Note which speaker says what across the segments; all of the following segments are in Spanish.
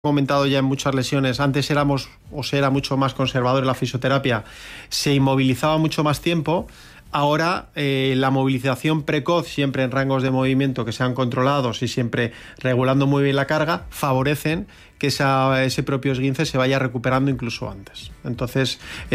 Speaker 1: comentado ya en muchas lesiones, antes éramos o se era mucho más conservador en la fisioterapia, se inmovilizaba mucho más tiempo. Ahora la movilización precoz, siempre en rangos de movimiento que sean controlados y siempre regulando muy bien la carga, favorecen que ese propio esguince se vaya recuperando incluso antes. Entonces,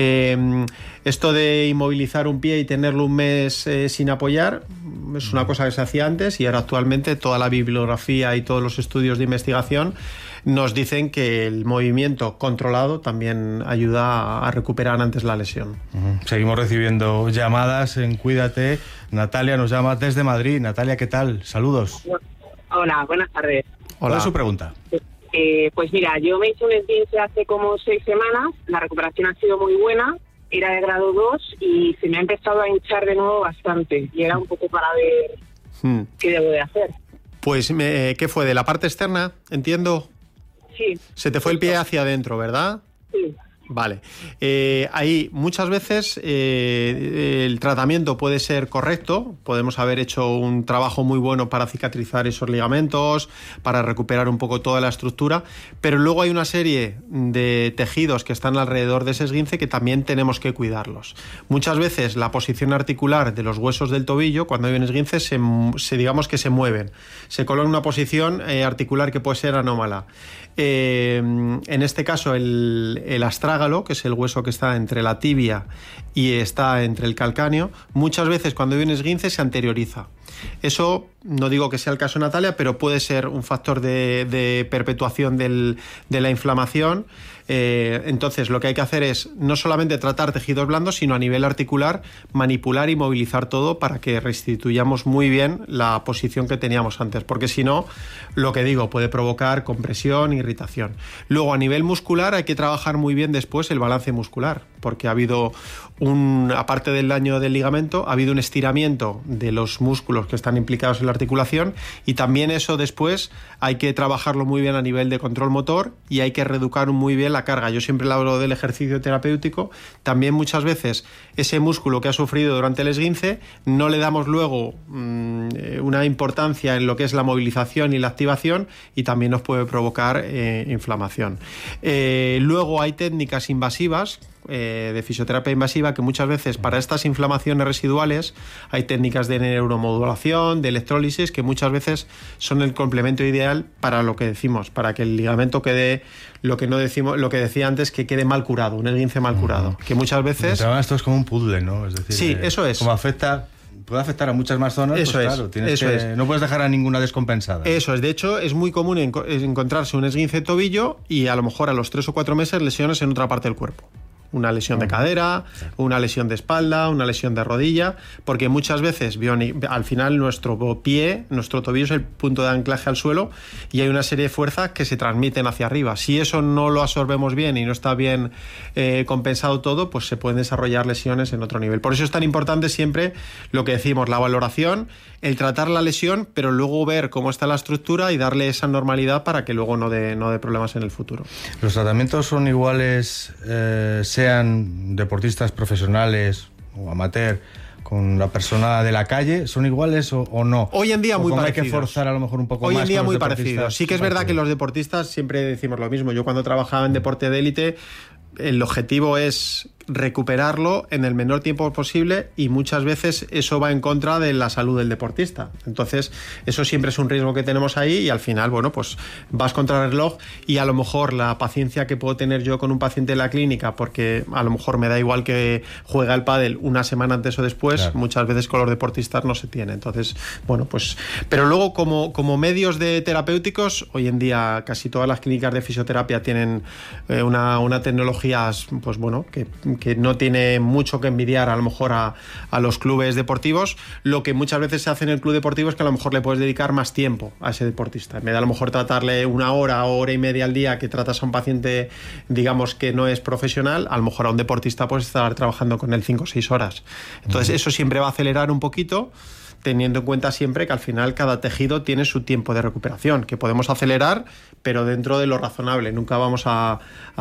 Speaker 1: esto de inmovilizar un pie y tenerlo un mes sin apoyar es una cosa que se hacía antes, y ahora actualmente toda la bibliografía y todos los estudios de investigación nos dicen que el movimiento controlado también ayuda a recuperar antes la lesión.
Speaker 2: Seguimos recibiendo llamadas en Cuídate. Natalia nos llama desde Madrid. Natalia, ¿qué tal? Saludos.
Speaker 3: Hola, buenas tardes.
Speaker 2: ¿Cuál es su pregunta?
Speaker 3: Pues mira, yo me hice un esguince hace como 6 semanas, la recuperación ha sido muy buena, era de grado 2 y se me ha empezado a hinchar de nuevo bastante, y era un poco para ver qué debo de hacer.
Speaker 1: Pues, ¿qué fue? ¿De la parte externa? Entiendo.
Speaker 3: Sí.
Speaker 1: Se te fue el pie hacia adentro, ¿verdad?
Speaker 3: Sí.
Speaker 1: Vale. Ahí muchas veces el tratamiento puede ser correcto, podemos haber hecho un trabajo muy bueno para cicatrizar esos ligamentos, para recuperar un poco toda la estructura, pero luego hay una serie de tejidos que están alrededor de ese esguince que también tenemos que cuidarlos. Muchas veces la posición articular de los huesos del tobillo, cuando hay un esguince, digamos que se mueven, se coloca en una posición articular que puede ser anómala. En este caso el astrágalo, que es el hueso que está entre la tibia y está entre el calcáneo, muchas veces cuando hay un esguince se anterioriza. Eso no digo que sea el caso de Natalia, pero puede ser un factor de perpetuación de la inflamación. Entonces lo que hay que hacer es no solamente tratar tejidos blandos, sino a nivel articular manipular y movilizar todo para que restituyamos muy bien la posición que teníamos antes, porque si no, lo que digo, puede provocar compresión, irritación. Luego a nivel muscular hay que trabajar muy bien después el balance muscular, porque ha habido aparte del daño del ligamento, ha habido un estiramiento de los músculos que están implicados en la articulación, y también eso después hay que trabajarlo muy bien a nivel de control motor y hay que reeducar muy bien la carga. Yo siempre hablo del ejercicio terapéutico. También muchas veces ese músculo que ha sufrido durante el esguince no le damos luego una importancia en lo que es la movilización y la activación, y también nos puede provocar inflamación. Luego hay técnicas invasivas de fisioterapia invasiva que muchas veces para estas inflamaciones residuales hay técnicas de neuromodulación, de electrólisis, que muchas veces son el complemento ideal para lo que decimos, para que el ligamento quede lo que decía antes, que quede mal curado, un esguince mal curado, que muchas veces...
Speaker 2: Esto es como un puzzle, ¿no? Es decir,
Speaker 1: sí, eso es.
Speaker 2: Como puede afectar a muchas más zonas,
Speaker 1: eso
Speaker 2: pues
Speaker 1: es,
Speaker 2: claro, no puedes dejar a ninguna descompensada.
Speaker 1: Eso es, de hecho es muy común encontrarse un esguince de tobillo y a lo mejor a los 3 o 4 meses lesiones en otra parte del cuerpo. Una lesión de cadera, una lesión de espalda, una lesión de rodilla, porque muchas veces al final nuestro tobillo es el punto de anclaje al suelo y hay una serie de fuerzas que se transmiten hacia arriba. Si eso no lo absorbemos bien y no está bien compensado todo, pues se pueden desarrollar lesiones en otro nivel. Por eso es tan importante siempre lo que decimos, la valoración, el tratar la lesión, pero luego ver cómo está la estructura y darle esa normalidad para que luego no dé problemas en el futuro.
Speaker 2: ¿Los tratamientos son iguales, sean deportistas profesionales o amateur, con la persona de la calle? ¿Son iguales o no?
Speaker 1: Hoy en día muy parecidos.
Speaker 2: Hay que forzar a lo mejor un poco más.
Speaker 1: Hoy en día muy parecidos. Sí que es verdad que los deportistas siempre decimos lo mismo. Yo cuando trabajaba en deporte de élite, el objetivo es recuperarlo en el menor tiempo posible, y muchas veces eso va en contra de la salud del deportista. Entonces eso siempre es un riesgo que tenemos ahí, y al final, bueno, pues vas contra el reloj, y a lo mejor la paciencia que puedo tener yo con un paciente en la clínica, porque a lo mejor me da igual que juegue al pádel una semana antes o después, claro, muchas veces con los deportistas no se tiene. Entonces, bueno, pues... Pero luego como medios de terapéuticos, hoy en día casi todas las clínicas de fisioterapia tienen una tecnología, pues bueno, que no tiene mucho que envidiar a lo mejor a los clubes deportivos. Lo que muchas veces se hace en el club deportivo es que a lo mejor le puedes dedicar más tiempo a ese deportista. En vez de a lo mejor tratarle 1 hora o hora y media al día que tratas a un paciente, digamos, que no es profesional, a lo mejor a un deportista puedes estar trabajando con él 5 o 6 horas. Entonces eso siempre va a acelerar un poquito, teniendo en cuenta siempre que al final cada tejido tiene su tiempo de recuperación, que podemos acelerar, pero dentro de lo razonable. Nunca vamos a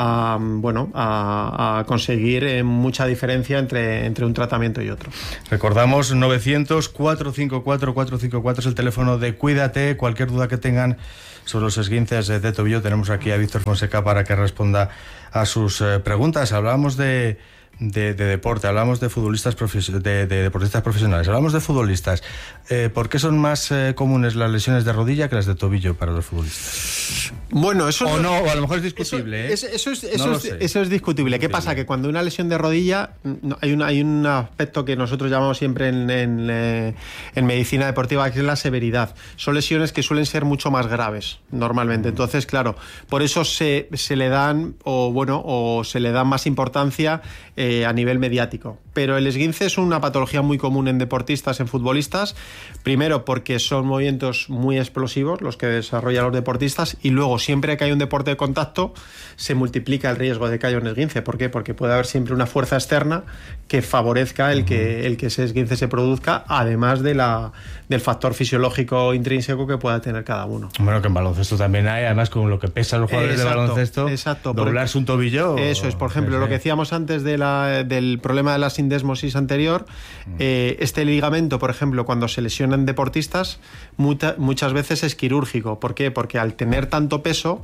Speaker 1: conseguir mucha diferencia entre un tratamiento y otro.
Speaker 2: Recordamos 900-454-454 es el teléfono de Cuídate. Cualquier duda que tengan sobre los esguinces de tobillo. Tenemos aquí a Víctor Fonseca para que responda a sus preguntas. Hablábamos de deporte, hablamos de futbolistas de deportistas profesionales, hablamos de futbolistas. ¿Por qué son más comunes las lesiones de rodilla que las de tobillo para los futbolistas?
Speaker 1: Bueno, eso
Speaker 2: o no, o a lo mejor es discutible.
Speaker 1: Eso es discutible. ¿Qué pasa? Que cuando una lesión de rodilla hay un aspecto que nosotros llamamos siempre en medicina deportiva, que es la severidad. Son lesiones que suelen ser mucho más graves normalmente. Entonces, claro, por eso se le dan se le da más importancia a nivel mediático. Pero el esguince es una patología muy común en deportistas, en futbolistas, primero porque son movimientos muy explosivos los que desarrollan los deportistas, y luego siempre que hay un deporte de contacto se multiplica el riesgo de que haya un esguince. ¿Por qué? Porque puede haber siempre una fuerza externa que favorezca el que ese esguince se produzca, además del factor fisiológico intrínseco que pueda tener cada uno.
Speaker 2: Bueno, que en baloncesto también hay, además con lo que pesan los jugadores de baloncesto, doblarse un tobillo.
Speaker 1: Eso es, por ejemplo, lo que decíamos antes del problema de la sindesmosis anterior, este ligamento, por ejemplo, cuando se lesionan deportistas, muchas veces es quirúrgico. ¿Por qué? Porque al tener tanto peso,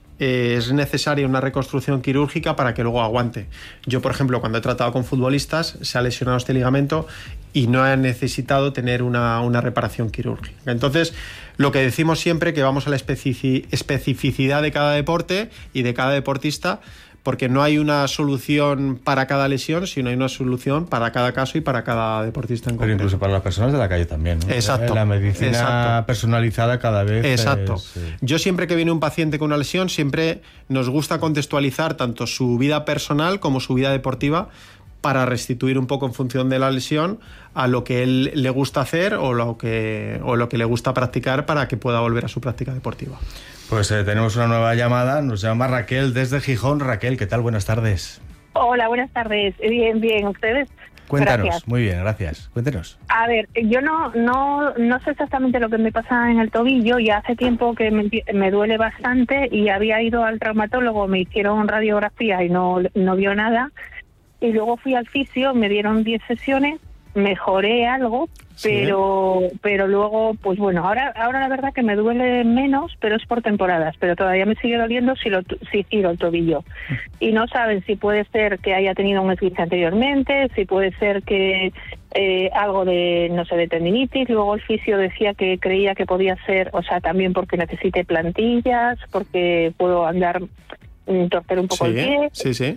Speaker 1: es necesaria una reconstrucción quirúrgica para que luego aguante. Yo, por ejemplo, cuando he tratado con futbolistas, se ha lesionado este ligamento y no he necesitado tener una reparación quirúrgica. Entonces, lo que decimos siempre, que vamos a la especificidad de cada deporte y de cada deportista, porque no hay una solución para cada lesión, sino hay una solución para cada caso y para cada deportista en concreto.
Speaker 2: Pero incluso para las personas de la calle también, ¿no?
Speaker 1: Exacto.
Speaker 2: La medicina personalizada cada vez.
Speaker 1: Exacto. Yo siempre que viene un paciente con una lesión, siempre nos gusta contextualizar tanto su vida personal como su vida deportiva, para restituir un poco en función de la lesión a lo que él le gusta hacer o lo que le gusta practicar, para que pueda volver a su práctica deportiva.
Speaker 2: Pues tenemos una nueva llamada, nos llama Raquel desde Gijón. Raquel, ¿qué tal? Buenas tardes.
Speaker 4: Hola, buenas tardes. Bien, ¿ustedes?
Speaker 2: Cuéntanos.
Speaker 4: Gracias.
Speaker 2: Muy bien, gracias. Cuéntenos.
Speaker 4: A ver, yo no sé exactamente lo que me pasa en el tobillo, y hace tiempo que me duele bastante, y había ido al traumatólogo, me hicieron radiografía y no vio nada, y luego fui al fisio, me dieron 10 sesiones, mejoré algo, pero luego, pues bueno, ahora la verdad que me duele menos, pero es por temporadas, pero todavía me sigue doliendo si giro el tobillo. Y no saben si puede ser que haya tenido un esguince anteriormente, si puede ser que algo de, no sé, de tendinitis. Luego el fisio decía que creía que podía ser, o sea, también porque necesite plantillas, porque puedo andar torcer un poco el pie,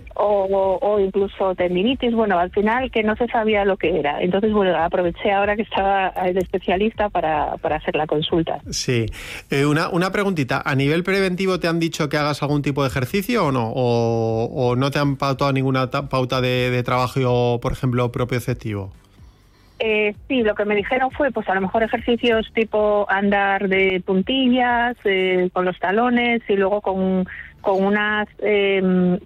Speaker 4: o incluso tendinitis. Bueno, al final que no se sabía lo que era. Entonces, bueno, aproveché ahora que estaba el especialista para hacer la consulta.
Speaker 1: Sí. Una preguntita. ¿A nivel preventivo te han dicho que hagas algún tipo de ejercicio o no? ¿O no te han pautado ninguna pauta de trabajo, por ejemplo, propioceptivo?
Speaker 4: Sí, lo que me dijeron fue, pues a lo mejor ejercicios tipo andar de puntillas, con los talones, y luego con unas, ¿cómo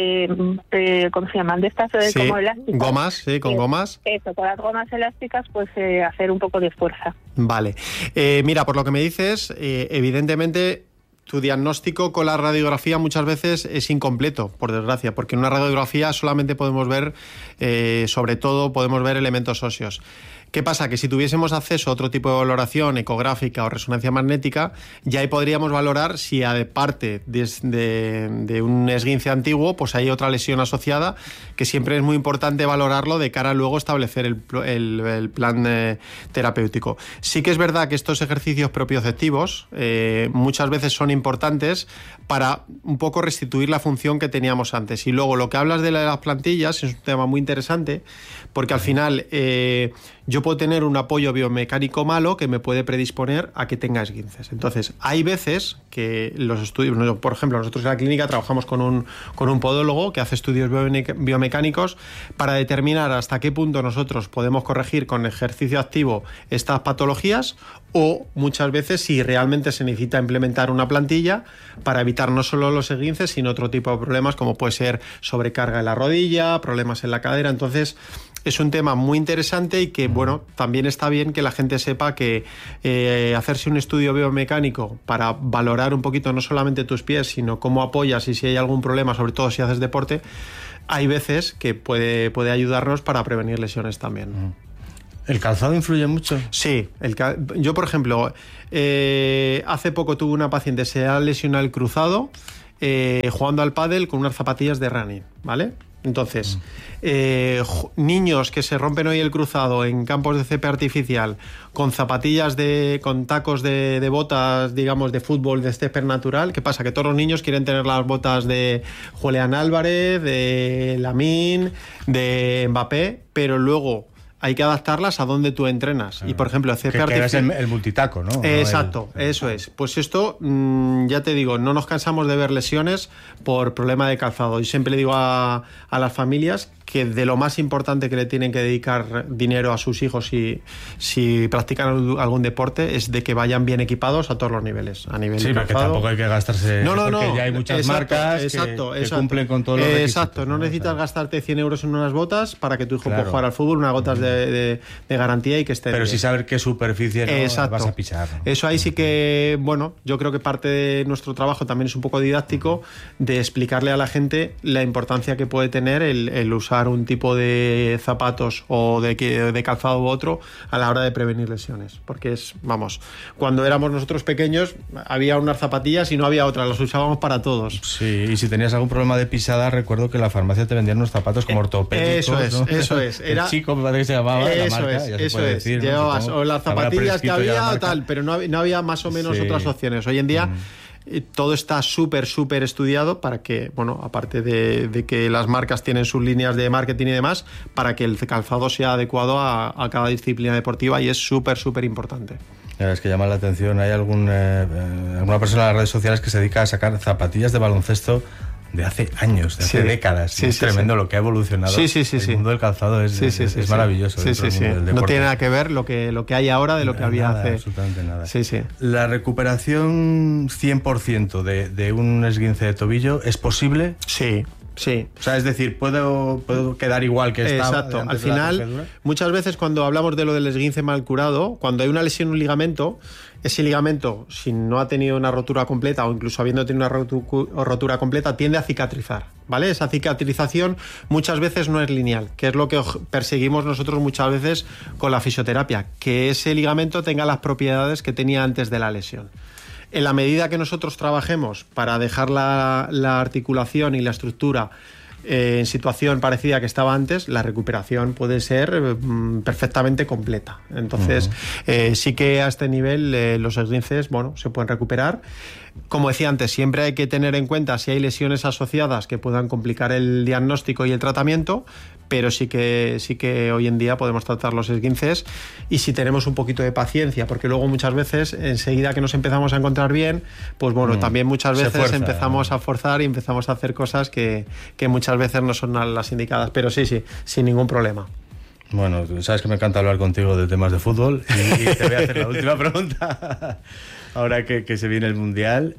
Speaker 4: se llaman? De estas como elásticas.
Speaker 1: Gomas, con gomas.
Speaker 4: Eso, con las gomas elásticas, pues hacer un poco de fuerza.
Speaker 1: Vale. Mira, por lo que me dices, evidentemente tu diagnóstico con la radiografía muchas veces es incompleto, por desgracia, porque en una radiografía solamente podemos ver, sobre todo, podemos ver elementos óseos. ¿Qué pasa? Que si tuviésemos acceso a otro tipo de valoración ecográfica o resonancia magnética, ya ahí podríamos valorar si, aparte de un esguince antiguo, pues hay otra lesión asociada, que siempre es muy importante valorarlo de cara a luego establecer el plan terapéutico. Sí que es verdad que estos ejercicios propioceptivos muchas veces son importantes para un poco restituir la función que teníamos antes. Y luego lo que hablas de las plantillas es un tema muy interesante, porque al final yo puedo tener un apoyo biomecánico malo que me puede predisponer a que tenga esguinces. Entonces, hay veces que los estudios, por ejemplo, nosotros en la clínica trabajamos con un podólogo que hace estudios biomecánicos para determinar hasta qué punto nosotros podemos corregir con ejercicio activo estas patologías, o muchas veces si realmente se necesita implementar una plantilla para evitar no solo los esguinces, sino otro tipo de problemas como puede ser sobrecarga en la rodilla, problemas en la cadera. Entonces, es un tema muy interesante y que, bueno, también está bien que la gente sepa que hacerse un estudio biomecánico para valorar un poquito no solamente tus pies, sino cómo apoyas y si hay algún problema, sobre todo si haces deporte, hay veces que puede ayudarnos para prevenir lesiones también.
Speaker 2: ¿El calzado influye mucho?
Speaker 1: Sí. Yo, por ejemplo, hace poco tuve una paciente, se ha lesionado el cruzado jugando al pádel con unas zapatillas de running, ¿vale? Entonces, niños que se rompen hoy el cruzado en campos de césped artificial con zapatillas con tacos de botas, digamos, de fútbol de césped natural. ¿Qué pasa? Que todos los niños quieren tener las botas de Julián Álvarez, de Lamine, de Mbappé, pero luego hay que adaptarlas a donde tú entrenas. Y, por ejemplo,
Speaker 2: que es el multitaco, ¿no?
Speaker 1: Exacto, eso es. Pues esto, ya te digo, no nos cansamos de ver lesiones por problema de calzado. Yo siempre le digo a las familias que de lo más importante que le tienen que dedicar dinero a sus hijos si practican algún deporte es de que vayan bien equipados a todos los niveles. A nivel
Speaker 2: sí, porque tampoco hay que gastarse...
Speaker 1: No.
Speaker 2: Porque ya hay muchas marcas que cumplen con todos los requisitos.
Speaker 1: Exacto, no necesitas gastarte 100 euros en unas botas para que tu hijo pueda jugar al fútbol, unas botas de garantía y que esté
Speaker 2: pero
Speaker 1: bien.
Speaker 2: sí saber qué superficie vas a pisar, ¿no?
Speaker 1: Eso ahí sí que, bueno, yo creo que parte de nuestro trabajo también es un poco didáctico de explicarle a la gente la importancia que puede tener el usar un tipo de zapatos o de calzado u otro a la hora de prevenir lesiones, porque cuando éramos nosotros pequeños había unas zapatillas y no había otras, las usábamos para todos.
Speaker 2: Sí, y si tenías algún problema de pisada, recuerdo que en la farmacia te vendían unos zapatos como ortopédicos.
Speaker 1: Eso es.
Speaker 2: Era... El Chico, me parece que se llamaba la marca, ya se puede decir.
Speaker 1: Llevabas o las zapatillas que había o tal, pero no había más o menos otras opciones. Hoy en día todo está súper estudiado para que, bueno, aparte de que las marcas tienen sus líneas de marketing y demás, para que el calzado sea adecuado a cada disciplina deportiva, y es súper importante.
Speaker 2: Es que llama la atención, hay alguna persona en las redes sociales que se dedica a sacar zapatillas de baloncesto de hace años, de hace décadas. Es tremendo lo que ha evolucionado. El mundo del calzado es maravilloso.
Speaker 1: No tiene nada que ver lo que hay ahora de lo que había hace.
Speaker 2: Absolutamente nada. ¿La recuperación 100% de un esguince de tobillo es posible?
Speaker 1: Sí.
Speaker 2: O sea, es decir, ¿puedo quedar igual que estaba?
Speaker 1: Exacto. Al final, muchas veces cuando hablamos de lo del esguince mal curado, cuando hay una lesión en un ligamento, ese ligamento, si no ha tenido una rotura completa o incluso habiendo tenido una rotura completa, tiende a cicatrizar, ¿vale? Esa cicatrización muchas veces no es lineal, que es lo que perseguimos nosotros muchas veces con la fisioterapia, que ese ligamento tenga las propiedades que tenía antes de la lesión. En la medida que nosotros trabajemos para dejar la articulación y la estructura en situación parecida a que estaba antes, la recuperación puede ser perfectamente completa. Entonces, sí que a este nivel los esguinces, se pueden recuperar. Como decía antes, siempre hay que tener en cuenta si hay lesiones asociadas que puedan complicar el diagnóstico y el tratamiento, pero sí que hoy en día podemos tratar los esguinces, y si tenemos un poquito de paciencia, porque luego muchas veces, enseguida que nos empezamos a encontrar bien, pues también muchas veces empezamos a forzar y empezamos a hacer cosas que muchas veces no son las indicadas, pero sí, sin ningún problema.
Speaker 2: Bueno, sabes que me encanta hablar contigo de temas de fútbol y te voy a hacer la última pregunta. Ahora que se viene el Mundial,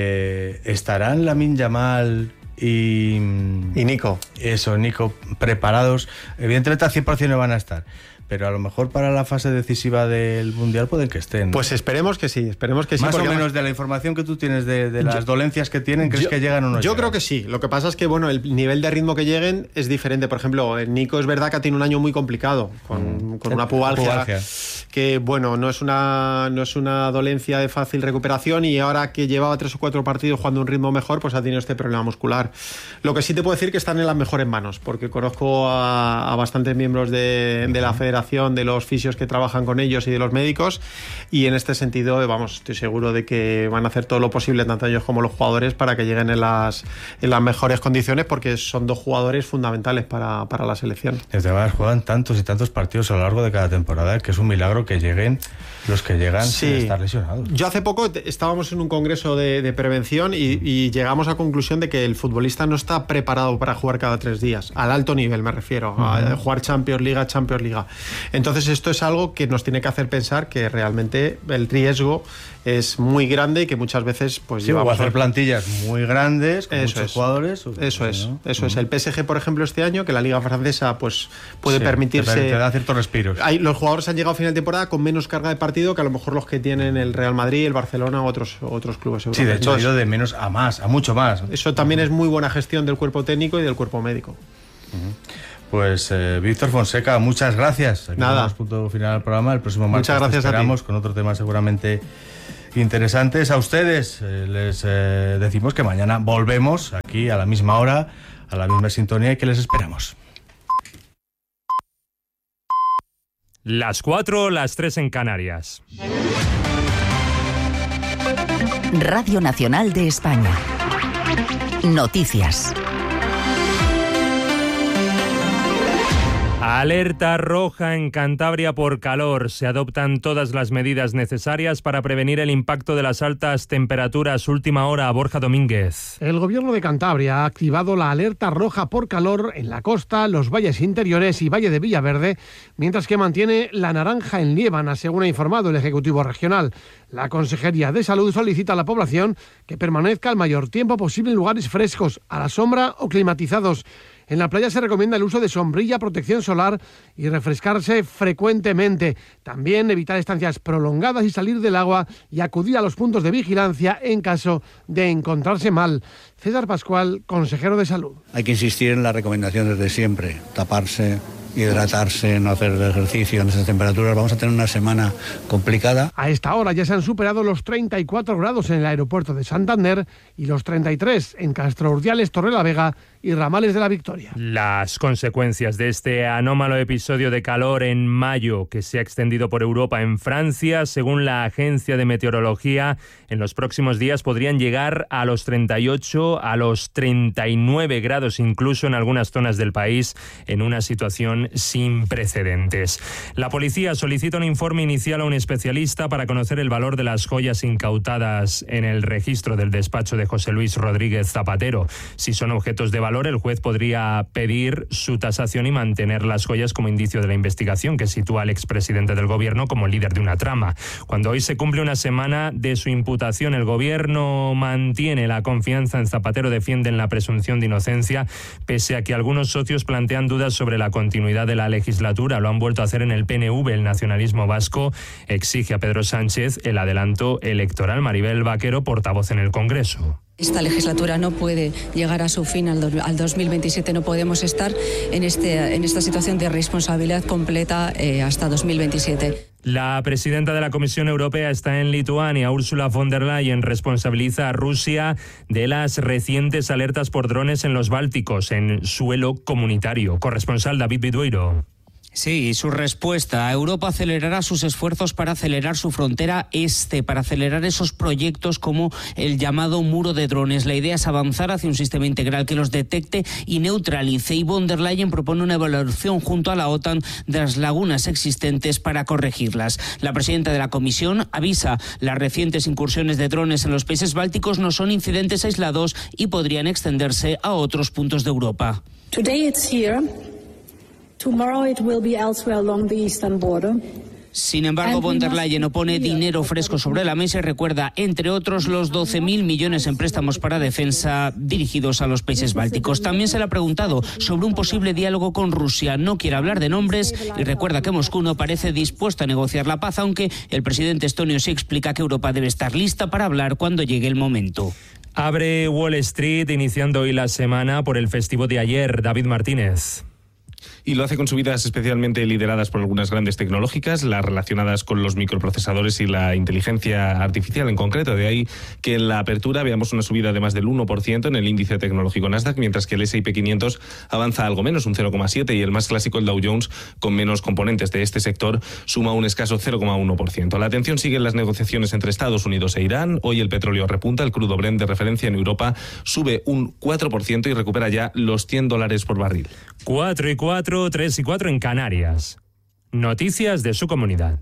Speaker 2: ¿estarán Lamine Yamal y
Speaker 1: Nico?
Speaker 2: Nico, preparados? Evidentemente al 100% no van a estar, pero a lo mejor para la fase decisiva del Mundial pueden que estén, ¿no?
Speaker 1: Pues esperemos que sí. Más
Speaker 2: o menos de la información que tú tienes de las dolencias que tienen, ¿crees que llegan o no llegan?
Speaker 1: Yo creo que sí. Lo que pasa es que, el nivel de ritmo que lleguen es diferente. Por ejemplo, Nico es verdad que ha tenido un año muy complicado, con una pubalgia que, no es una dolencia de fácil recuperación, y ahora que llevaba 3 o 4 partidos jugando un ritmo mejor, pues ha tenido este problema muscular. Lo que sí te puedo decir que están en las mejores manos, porque conozco a bastantes miembros de la federación, de los fisios que trabajan con ellos y de los médicos, y en este sentido estoy seguro de que van a hacer todo lo posible, tanto ellos como los jugadores, para que lleguen en las mejores condiciones, porque son 2 jugadores fundamentales para la selección.
Speaker 2: Además juegan tantos y tantos partidos a lo largo de cada temporada, que es un milagro que lleguen los que llegan sin estar lesionados.
Speaker 1: Yo hace poco estábamos en un congreso de prevención y llegamos a la conclusión de que el futbolista no está preparado para jugar cada 3 días, al alto nivel me refiero, a jugar Champions League. Entonces esto es algo que nos tiene que hacer pensar que realmente el riesgo es muy grande y que muchas veces llevamos
Speaker 2: a hacer plantillas muy grandes con muchos jugadores.
Speaker 1: Eso es. El PSG, por ejemplo, este año, que la Liga Francesa puede permitirse...
Speaker 2: Te da ciertos respiros.
Speaker 1: Los jugadores han llegado a final de temporada con menos carga de partido que a lo mejor los que tienen el Real Madrid, el Barcelona u otros clubes europeos.
Speaker 2: Sí, de hecho ha ido de menos a mucho más.
Speaker 1: Eso también es muy buena gestión del cuerpo técnico y del cuerpo médico.
Speaker 2: Pues Víctor Fonseca, muchas gracias. Aquí
Speaker 1: Nada.
Speaker 2: damos punto final al programa. El próximo martes
Speaker 1: Muchas gracias
Speaker 2: te esperamos
Speaker 1: a ti.
Speaker 2: con otro tema seguramente interesantes. A ustedes les decimos que mañana volvemos aquí a la misma hora, a la misma sintonía, y que les esperamos.
Speaker 5: Las 4, las 3 en Canarias.
Speaker 6: Radio Nacional de España. Noticias.
Speaker 5: Alerta roja en Cantabria por calor. Se adoptan todas las medidas necesarias para prevenir el impacto de las altas temperaturas. Última hora, Borja Domínguez.
Speaker 7: El Gobierno de Cantabria ha activado la alerta roja por calor en la costa, los valles interiores y Valle de Villaverde, mientras que mantiene la naranja en Liébana, según ha informado el Ejecutivo Regional. La Consejería de Salud solicita a la población que permanezca el mayor tiempo posible en lugares frescos, a la sombra o climatizados. En la playa se recomienda el uso de sombrilla, protección solar y refrescarse frecuentemente. También evitar estancias prolongadas y salir del agua y acudir a los puntos de vigilancia en caso de encontrarse mal. César Pascual, consejero de Salud.
Speaker 8: Hay que insistir en las recomendaciones de siempre, taparse, hidratarse, no hacer ejercicio en esas temperaturas. Vamos a tener una semana complicada.
Speaker 7: A esta hora ya se han superado los 34 grados en el aeropuerto de Santander y los 33 en Castro Urdiales, Torrelavega y Ramales de la Victoria.
Speaker 5: Las consecuencias de este anómalo episodio de calor en mayo que se ha extendido por Europa en Francia, según la Agencia de Meteorología, en los próximos días podrían llegar a los 38, a los 39 grados incluso en algunas zonas del país, en una situación sin precedentes. La policía solicita un informe inicial a un especialista para conocer el valor de las joyas incautadas en el registro del despacho de José Luis Rodríguez Zapatero. Si son objetos de valor, el juez podría pedir su tasación y mantener las joyas como indicio de la investigación que sitúa al expresidente del gobierno como líder de una trama. Cuando hoy se cumple una semana de su imputación, el gobierno mantiene la confianza en Zapatero, defienden la presunción de inocencia, pese a que algunos socios plantean dudas sobre la continuidad de la legislatura. Lo han vuelto a hacer en el PNV. El nacionalismo vasco exige a Pedro Sánchez el adelanto electoral. Maribel Vaquero, portavoz en el Congreso.
Speaker 9: Esta legislatura no puede llegar a su fin al 2027. No podemos estar en esta situación de responsabilidad completa hasta 2027.
Speaker 5: La presidenta de la Comisión Europea está en Lituania. Ursula von der Leyen responsabiliza a Rusia de las recientes alertas por drones en los Bálticos, en suelo comunitario. Corresponsal David Vidueiro.
Speaker 10: Sí, su respuesta. Europa acelerará sus esfuerzos para acelerar su frontera este, para acelerar esos proyectos como el llamado muro de drones. La idea es avanzar hacia un sistema integral que los detecte y neutralice. Y von der Leyen propone una evaluación junto a la OTAN de las lagunas existentes para corregirlas. La presidenta de la Comisión avisa: las recientes incursiones de drones en los países bálticos no son incidentes aislados y podrían extenderse a otros puntos de Europa.
Speaker 11: Today it's here. Tomorrow it will be elsewhere along the eastern border.
Speaker 10: Sin embargo, von der Leyen pone dinero fresco sobre la mesa y recuerda, entre otros, los 12.000 millones en préstamos para defensa dirigidos a los países bálticos. También se le ha preguntado sobre un posible diálogo con Rusia. No quiere hablar de nombres y recuerda que Moscú no parece dispuesto a negociar la paz, aunque el presidente estonio sí explica que Europa debe estar lista para hablar cuando llegue el momento.
Speaker 5: Abre Wall Street, iniciando hoy la semana por el festivo de ayer. David Martínez.
Speaker 12: Y lo hace con subidas especialmente lideradas por algunas grandes tecnológicas, las relacionadas con los microprocesadores y la inteligencia artificial en concreto. De ahí que en la apertura veamos una subida de más del 1% en el índice tecnológico Nasdaq, mientras que el S&P 500 avanza algo menos, un 0,7%, y el más clásico, el Dow Jones, con menos componentes de este sector, suma un escaso 0,1%. La atención sigue en las negociaciones entre Estados Unidos e Irán. Hoy el petróleo repunta, el crudo Brent de referencia en Europa sube un 4% y recupera ya los $100 por barril.
Speaker 5: 4 y 4, 3 y 4 en Canarias. Noticias de su comunidad.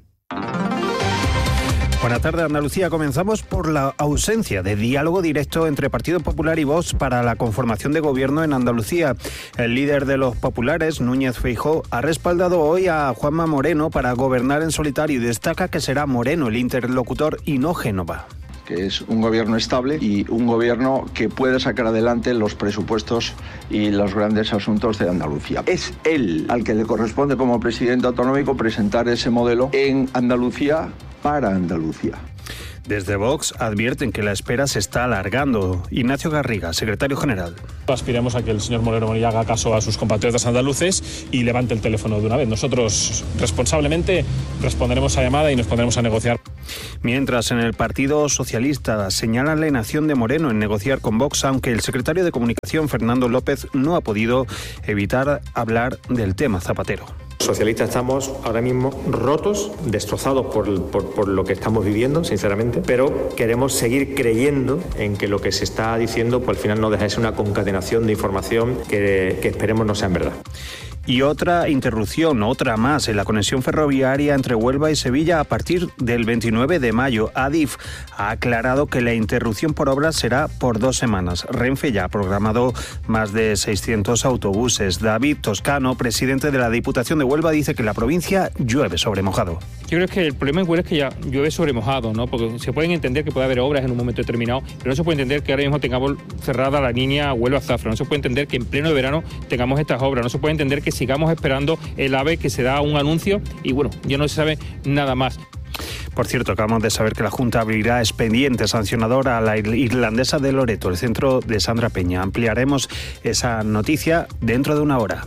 Speaker 13: Buenas tardes, Andalucía. Comenzamos por la ausencia de diálogo directo entre Partido Popular y Vox para la conformación de gobierno en Andalucía. El líder de los populares, Núñez Feijóo, ha respaldado hoy a Juanma Moreno para gobernar en solitario y destaca que será Moreno el interlocutor y no Génova.
Speaker 14: Que es un gobierno estable y un gobierno que puede sacar adelante los presupuestos y los grandes asuntos de Andalucía. Es él al que le corresponde como presidente autonómico presentar ese modelo en Andalucía para Andalucía.
Speaker 13: Desde Vox advierten que la espera se está alargando. Ignacio Garriga, secretario general.
Speaker 15: Aspiramos a que el señor Moreno Bonilla haga caso a sus compatriotas andaluces y levante el teléfono de una vez. Nosotros responsablemente responderemos a llamada y nos pondremos a negociar.
Speaker 13: Mientras, en el Partido Socialista señalan la inacción de Moreno en negociar con Vox, aunque el secretario de Comunicación, Fernando López, no ha podido evitar hablar del tema Zapatero.
Speaker 16: Los socialistas estamos ahora mismo rotos, destrozados por lo que estamos viviendo, sinceramente, pero queremos seguir creyendo en que lo que se está diciendo, pues al final no deja de ser una concatenación de información que esperemos no sea en verdad.
Speaker 13: Y otra interrupción, otra más, en la conexión ferroviaria entre Huelva y Sevilla a partir del 29 de mayo. Adif ha aclarado que la interrupción por obras será por 2 semanas. Renfe ya ha programado más de 600 autobuses. David Toscano, presidente de la Diputación de Huelva, dice que la provincia llueve sobre mojado.
Speaker 17: Yo creo que el problema en Huelva es que ya llueve sobre mojado, ¿no? Porque se pueden entender que puede haber obras en un momento determinado, pero no se puede entender que ahora mismo tengamos cerrada la línea Huelva-Zafra. No se puede entender que en pleno verano tengamos estas obras. No se puede entender que sigamos esperando el AVE, que se da un anuncio y bueno, ya no se sabe nada más.
Speaker 13: Por cierto, acabamos de saber que la Junta abrirá expediente sancionador a la irlandesa de Loreto, el centro de Sandra Peña. Ampliaremos esa noticia dentro de una hora.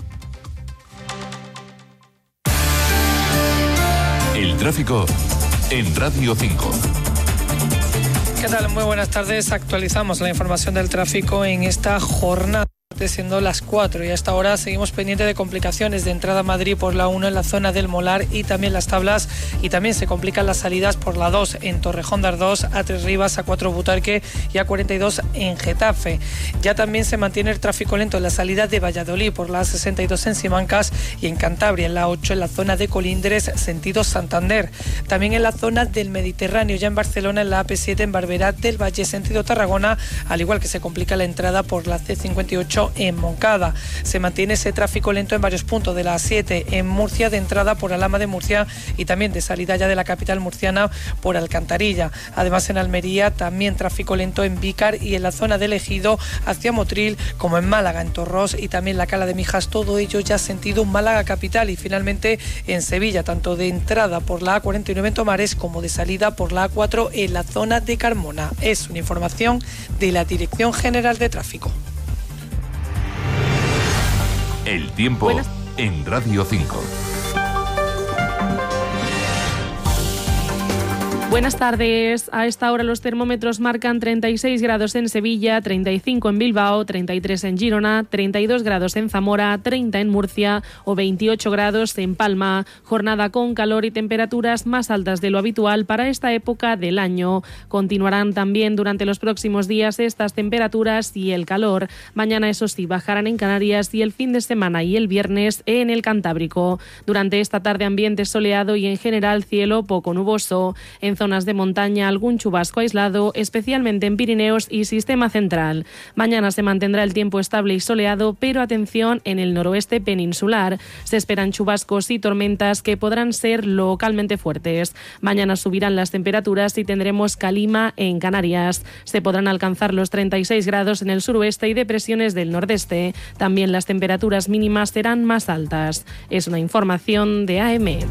Speaker 18: El tráfico en Radio 5.
Speaker 19: ¿Qué tal? Muy buenas tardes. Actualizamos la información del tráfico en esta jornada, siendo las 4 y a esta hora seguimos pendientes de complicaciones de entrada a Madrid por la 1 en la zona del Molar y también Las Tablas, y también se complican las salidas por la 2 en Torrejón de Ardós, A3 Rivas, A4 Butarque y A42 en Getafe. Ya también se mantiene el tráfico lento en la salida de Valladolid por la A62 en Simancas y en Cantabria en la 8 en la zona de Colindres sentido Santander. También en la zona del Mediterráneo, ya en Barcelona en la AP7 en Barberá del Valle sentido Tarragona, al igual que se complica la entrada por la C58 en Moncada. Se mantiene ese tráfico lento en varios puntos de la A7 en Murcia, de entrada por Alhama de Murcia y también de salida ya de la capital murciana por Alcantarilla. Además, en Almería también tráfico lento en Vícar y en la zona del Ejido hacia Motril, como en Málaga, en Torros y también la Cala de Mijas, todo ello ya sentido Málaga capital. Y finalmente en Sevilla, tanto de entrada por la A49 en Tomares como de salida por la A4 en la zona de Carmona. Es una información de la Dirección General de Tráfico.
Speaker 18: El tiempo en Radio 5.
Speaker 20: Buenas tardes. A esta hora los termómetros marcan 36 grados en Sevilla, 35 en Bilbao, 33 en Girona, 32 grados en Zamora, 30 en Murcia o 28 grados en Palma. Jornada con calor y temperaturas más altas de lo habitual para esta época del año. Continuarán también durante los próximos días estas temperaturas y el calor. Mañana, eso sí, bajarán en Canarias y el fin de semana y el viernes en el Cantábrico. Durante esta tarde ambiente soleado y en general cielo poco nuboso. En zonas de montaña algún chubasco aislado, especialmente en Pirineos y Sistema Central. Mañana se mantendrá el tiempo estable y soleado, pero atención en el noroeste peninsular. Se esperan chubascos y tormentas que podrán ser localmente fuertes. Mañana subirán las temperaturas y tendremos calima en Canarias. Se podrán alcanzar los 36 grados en el suroeste y depresiones del nordeste. También las temperaturas mínimas serán más altas. Es una información de AEMET.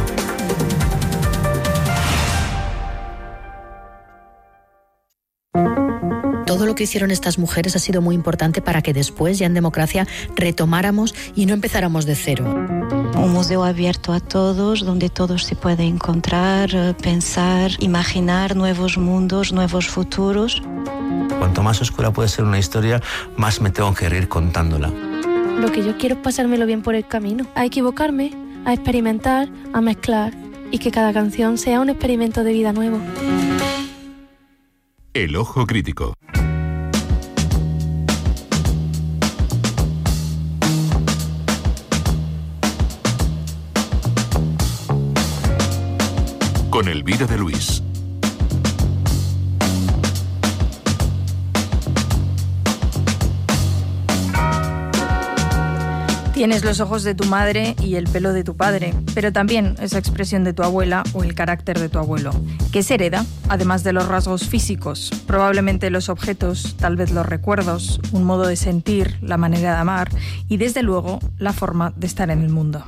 Speaker 21: Todo lo que hicieron estas mujeres ha sido muy importante para que después, ya en democracia, retomáramos y no empezáramos de cero.
Speaker 22: Un museo abierto a todos, donde todos se pueden encontrar, pensar, imaginar nuevos mundos, nuevos futuros.
Speaker 23: Cuanto más oscura puede ser una historia, más me tengo que reír contándola.
Speaker 24: Lo que yo quiero es pasármelo bien por el camino, a equivocarme, a experimentar, a mezclar y que cada canción sea un experimento de vida nuevo.
Speaker 18: El ojo crítico. Con Elvira de Luis.
Speaker 25: Tienes los ojos de tu madre y el pelo de tu padre, pero también esa expresión de tu abuela o el carácter de tu abuelo. ¿Qué se hereda? Además de los rasgos físicos, probablemente los objetos, tal vez los recuerdos, un modo de sentir, la manera de amar y, desde luego, la forma de estar en el mundo.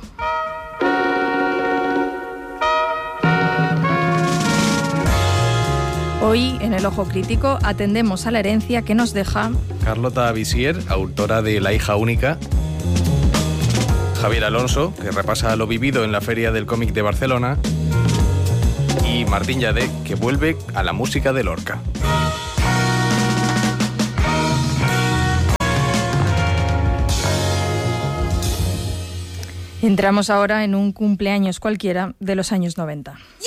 Speaker 25: Hoy, en El Ojo Crítico, atendemos a la herencia que nos deja
Speaker 1: Carlota Visier, autora de La hija única. Javier Alonso, que repasa lo vivido en la Feria del Cómic de Barcelona. Y Martín Lladé, que vuelve a la música de Lorca.
Speaker 25: Entramos ahora en un cumpleaños cualquiera de los años 90.